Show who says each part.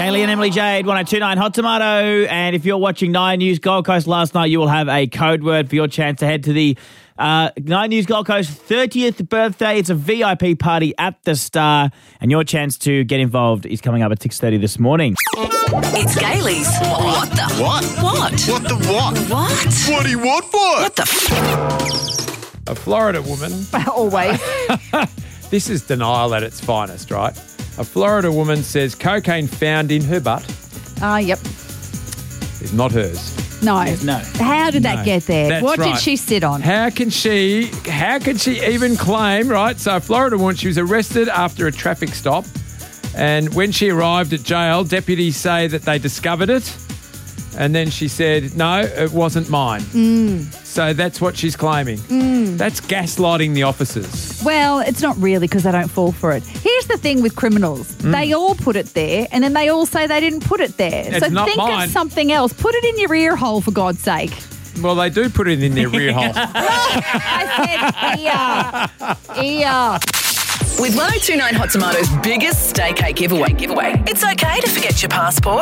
Speaker 1: Kaylee and Emily Jade, 1029 Hot Tomato. And if you're watching 9 News Gold Coast last night, you will have a code word for your chance to head to the 9 News Gold Coast 30th birthday. It's a VIP party at the Star. And your chance to get involved is coming up at 6:30 this morning.
Speaker 2: It's Kaylee's. What the?
Speaker 3: What?
Speaker 2: What?
Speaker 3: What the what?
Speaker 2: What?
Speaker 3: What do you want for it?
Speaker 2: What the?
Speaker 4: A Florida woman.
Speaker 5: Always.
Speaker 4: This is denial at its finest, right? A Florida woman says cocaine found in her butt
Speaker 5: Yep.
Speaker 4: is not hers.
Speaker 5: No.
Speaker 1: No.
Speaker 5: How did that get there?
Speaker 4: That's
Speaker 5: What
Speaker 4: right.
Speaker 5: did she sit on?
Speaker 4: How can she even claim, right? So a Florida woman, she was arrested after a traffic stop. And when she arrived at jail, deputies say that they discovered it. And then she said, no, it wasn't mine. So that's what she's claiming. That's gaslighting the officers.
Speaker 5: Well, it's not really because they don't fall for it. Here's the thing with criminals. They all put it there and then they all say they didn't put it there.
Speaker 4: It's
Speaker 5: so
Speaker 4: not
Speaker 5: think
Speaker 4: mine.
Speaker 5: of something else. Put it in your ear hole, for God's sake.
Speaker 4: Well, they do put it in their rear hole.
Speaker 5: I said ear.
Speaker 2: With 1029 Hot Tomato's biggest stay cake giveaway. It's okay to forget your passport.